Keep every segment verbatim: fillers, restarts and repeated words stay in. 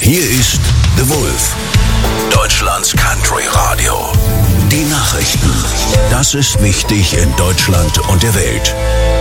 Hier ist The Wolf, Deutschlands Country Radio. Die Nachrichten. Das ist wichtig in Deutschland und der Welt.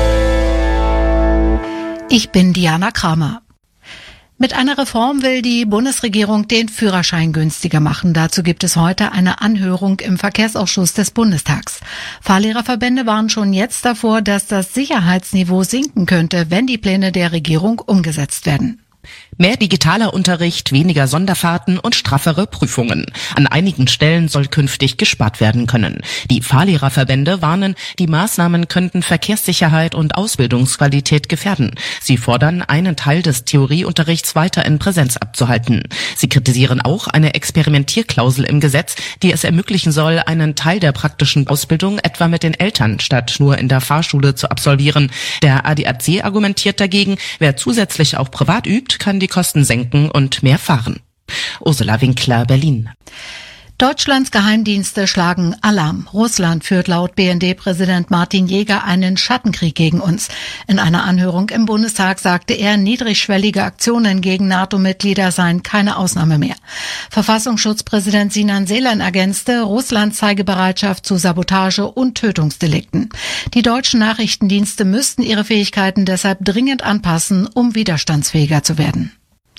Ich bin Diana Kramer. Mit einer Reform will die Bundesregierung den Führerschein günstiger machen. Dazu gibt es heute eine Anhörung im Verkehrsausschuss des Bundestags. Fahrlehrerverbände warnen schon jetzt davor, dass das Sicherheitsniveau sinken könnte, wenn die Pläne der Regierung umgesetzt werden. Mehr digitaler Unterricht, weniger Sonderfahrten und straffere Prüfungen. An einigen Stellen soll künftig gespart werden können. Die Fahrlehrerverbände warnen, die Maßnahmen könnten Verkehrssicherheit und Ausbildungsqualität gefährden. Sie fordern, einen Teil des Theorieunterrichts weiter in Präsenz abzuhalten. Sie kritisieren auch eine Experimentierklausel im Gesetz, die es ermöglichen soll, einen Teil der praktischen Ausbildung etwa mit den Eltern statt nur in der Fahrschule zu absolvieren. Der A D A C argumentiert dagegen, wer zusätzlich auch privat übt, kann die Kosten senken und mehr fahren. Ursula Winkler, Berlin. Deutschlands Geheimdienste schlagen Alarm. Russland führt laut B N D-Präsident Martin Jäger einen Schattenkrieg gegen uns. In einer Anhörung im Bundestag sagte er, niedrigschwellige Aktionen gegen NATO-Mitglieder seien keine Ausnahme mehr. Verfassungsschutzpräsident Sinan Seylan ergänzte, Russland zeige Bereitschaft zu Sabotage und Tötungsdelikten. Die deutschen Nachrichtendienste müssten ihre Fähigkeiten deshalb dringend anpassen, um widerstandsfähiger zu werden.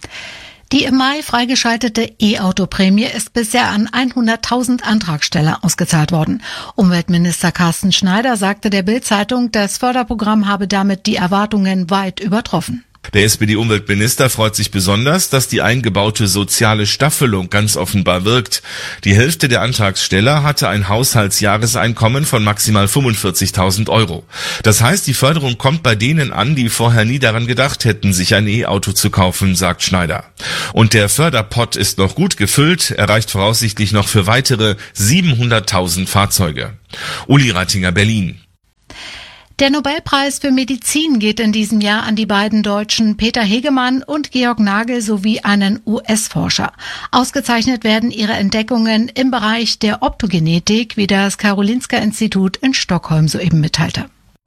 Die im Mai freigeschaltete E-Auto-Prämie ist bisher an hunderttausend Antragsteller ausgezahlt worden. Umweltminister Carsten Schneider sagte der Bild-Zeitung, das Förderprogramm habe damit die Erwartungen weit übertroffen. Der S P D-Umweltminister freut sich besonders, dass die eingebaute soziale Staffelung ganz offenbar wirkt. Die Hälfte der Antragsteller hatte ein Haushaltsjahreseinkommen von maximal fünfundvierzigtausend Euro. Das heißt, die Förderung kommt bei denen an, die vorher nie daran gedacht hätten, sich ein E-Auto zu kaufen, sagt Schneider. Und der Förderpott ist noch gut gefüllt, er reicht voraussichtlich noch für weitere siebenhunderttausend Fahrzeuge. Uli Rattinger, Berlin. Der Nobelpreis für Medizin geht in diesem Jahr an die beiden Deutschen Peter Hegemann und Georg Nagel sowie einen U S-Forscher. Ausgezeichnet werden ihre Entdeckungen im Bereich der Optogenetik, wie das Karolinska-Institut in Stockholm soeben mitteilte.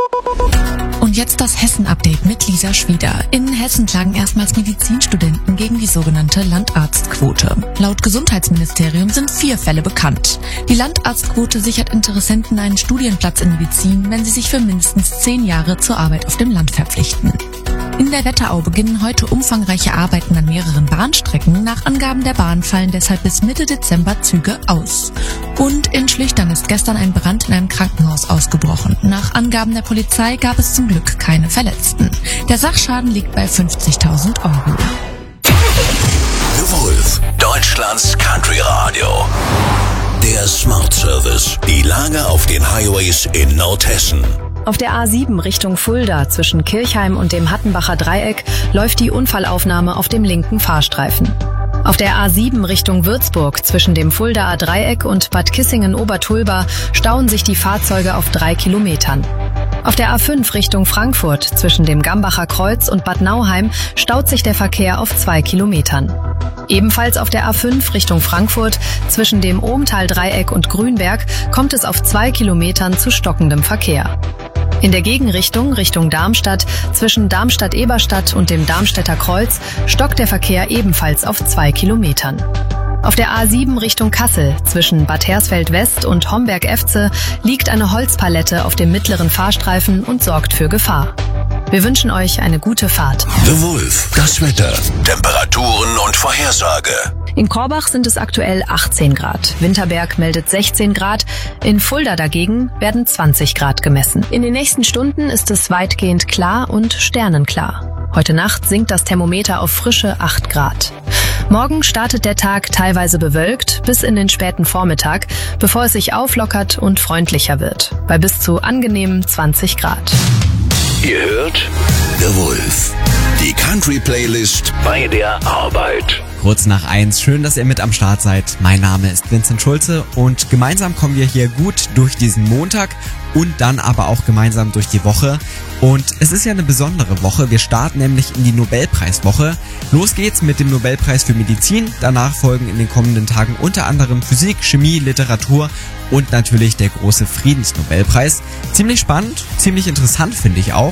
Und jetzt das Hessen-Update mit Lisa Schwieder. In Hessen klagen erstmals Medizinstudenten gegen die sogenannte Landarztquote. Laut Gesundheitsministerium sind vier Fälle bekannt. Die Landarztquote sichert Interessenten einen Studienplatz in Medizin, wenn sie sich für mindestens zehn Jahre zur Arbeit auf dem Land verpflichten. In der Wetterau beginnen heute umfangreiche Arbeiten an mehreren Bahnstrecken. Nach Angaben der Bahn fallen deshalb bis Mitte Dezember Züge aus. Und in Schlüchtern ist gestern ein Brand in einem Krankenhaus ausgebrochen. Nach Angaben der Polizei gab es zum Glück keine Verletzten. Der Sachschaden liegt bei fünfzigtausend Euro. The Wolf, Deutschlands Country Radio. Der Smart Service. Die Lage auf den Highways in Nordhessen. Auf der A sieben Richtung Fulda zwischen Kirchheim und dem Hattenbacher Dreieck läuft die Unfallaufnahme auf dem linken Fahrstreifen. Auf der A sieben Richtung Würzburg zwischen dem Fuldaer Dreieck und Bad Kissingen-Obertulba stauen sich die Fahrzeuge auf drei Kilometern. Auf der A fünf Richtung Frankfurt zwischen dem Gambacher Kreuz und Bad Nauheim staut sich der Verkehr auf zwei Kilometern. Ebenfalls auf der A fünf Richtung Frankfurt zwischen dem Ohmtal-Dreieck und Grünberg kommt es auf zwei Kilometern zu stockendem Verkehr. In der Gegenrichtung, Richtung Darmstadt, zwischen Darmstadt-Eberstadt und dem Darmstädter Kreuz, stockt der Verkehr ebenfalls auf zwei Kilometern. Auf der A sieben Richtung Kassel, zwischen Bad Hersfeld-West und Homberg-Efze, liegt eine Holzpalette auf dem mittleren Fahrstreifen und sorgt für Gefahr. Wir wünschen euch eine gute Fahrt. The Wolf, das Wetter, Temperaturen und Vorhersage. In Korbach sind es aktuell achtzehn Grad. Winterberg meldet sechzehn Grad. In Fulda dagegen werden zwanzig Grad gemessen. In den nächsten Stunden ist es weitgehend klar und sternenklar. Heute Nacht sinkt das Thermometer auf frische acht Grad. Morgen startet der Tag teilweise bewölkt bis in den späten Vormittag, bevor es sich auflockert und freundlicher wird. Bei bis zu angenehmen zwanzig Grad. Ihr hört The Wolf, die Country-Playlist bei der Arbeit. Kurz nach eins, schön, dass ihr mit am Start seid. Mein Name ist Vincent Schulze und gemeinsam kommen wir hier gut durch diesen Montag und dann aber auch gemeinsam durch die Woche. Und es ist ja eine besondere Woche. Wir starten nämlich in die Nobelpreiswoche. Los geht's mit dem Nobelpreis für Medizin. Danach folgen in den kommenden Tagen unter anderem Physik, Chemie, Literatur und natürlich der große Friedensnobelpreis. Ziemlich spannend, ziemlich interessant finde ich auch.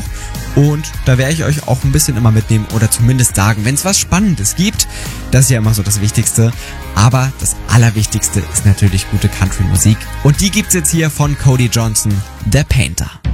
Und da werde ich euch auch ein bisschen immer mitnehmen oder zumindest sagen, wenn es was Spannendes gibt. Das ist ja immer so das Wichtigste. Aber das Allerwichtigste ist natürlich gute Country-Musik. Und die gibt's jetzt hier von Cody Johnson, der Painter.